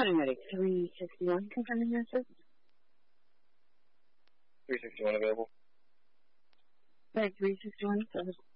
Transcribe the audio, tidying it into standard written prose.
Paramedic 361, confirming your assist. 361 available. Medic 361, service.